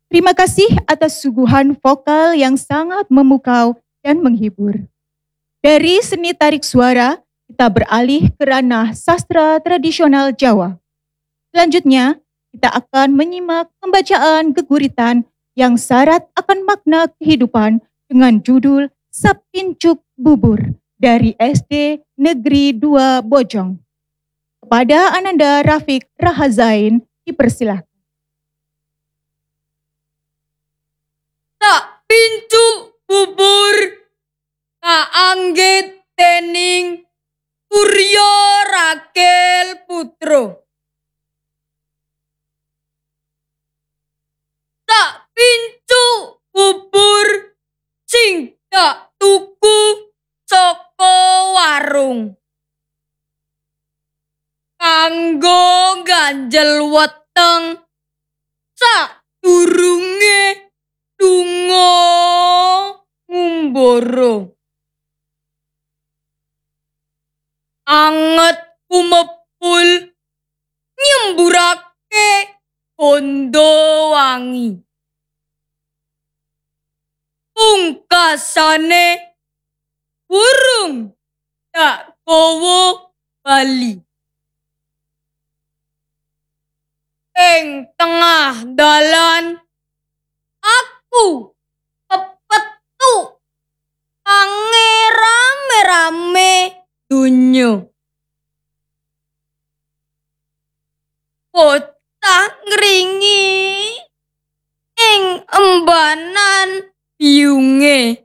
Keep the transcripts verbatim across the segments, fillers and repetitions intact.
Terima kasih atas suguhan vokal yang sangat memukau dan menghibur. Dari seni tarik suara, kita beralih ke ranah sastra tradisional Jawa. Selanjutnya, kita akan menyimak pembacaan geguritan yang syarat akan makna kehidupan dengan judul Sapincuk Bubur dari S D Negeri dua Bojong. Kepada Ananda Rafiq Rahazain, dipersilahkan. Sapincuk bubur kaanggit dening Surya Rakel Putro. Sapincuk bubur sing dak tuku saka warung. Kanggo ganjel weteng sadurunge lunga ngumbara. Anget kumepul nyemburake bondo wangi. Pungkasane burung dak gawa bali. Ing tengah dalan aku kepetu rame-rame dunyo. Bocah ngringi ing embanan biyunge.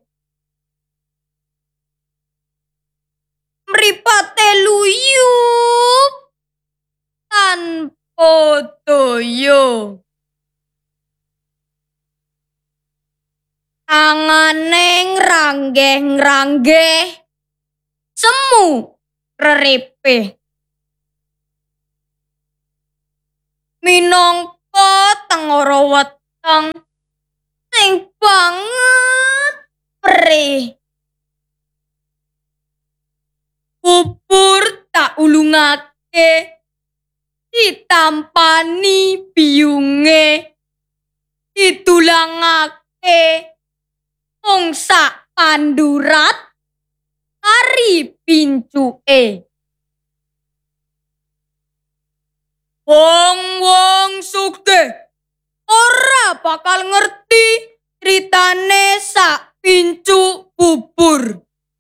Mripate luyup tanpa daya. Tangane ngranggeh-ngranggeh semu rerepe. Minangka tengara weteng sing banget perih. Bubur tak ulungake ditampani biyunge, ditulangake mung sak pandurat kari pincuke. Wong-wong sugih ora bakal ngerti critane sak pincuk bubur.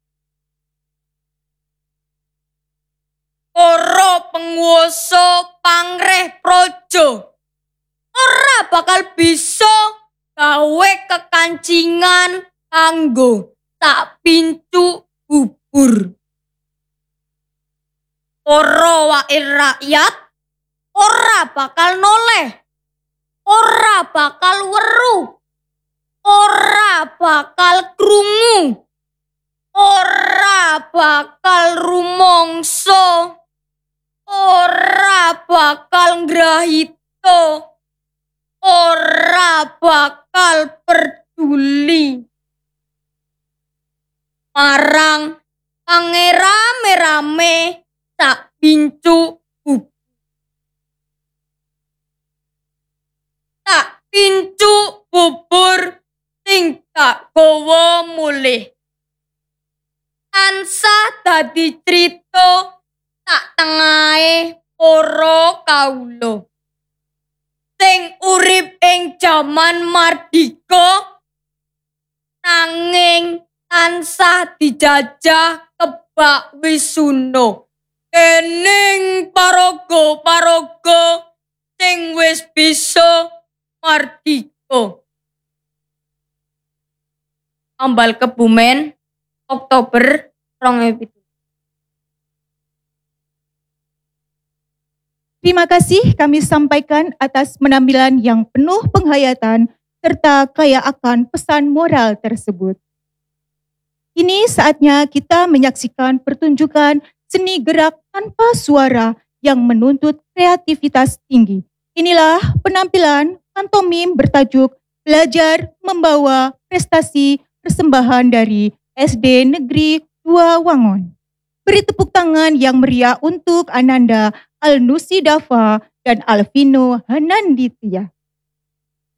Para penguasa pangreh praja ora bakal bisa gawe kekancingan kanggo sak pincuk bubur. Para wakil rakyat ora bakal noleh, ora bakal weruh, ora bakal krungu, ora bakal rumangsa, ora bakal ngrahita, ora bakal peduli marang pangerame-rame sak pincuk bubur. Sak pincuk bubur sing tak gawa mulih. Tansah dadi crita sak tengahe para kawula sing urip ing jaman mardika nanging tansah dijajah kebak wisuna dening paraga-paraga sing wis bisa mardika. Ambal Kebumen Oktober rong ewu pitu. Terima kasih kami sampaikan atas penampilan yang penuh penghayatan serta kaya akan pesan moral tersebut. Kini saatnya kita menyaksikan pertunjukan seni gerak tanpa suara yang menuntut kreativitas tinggi. Inilah penampilan pantomim bertajuk Belajar Membawa Prestasi Persembahan dari S D Negeri dua Wangon. Beri tepuk tangan yang meriah untuk Ananda Alnusi Dafa dan Alvino Hananditya.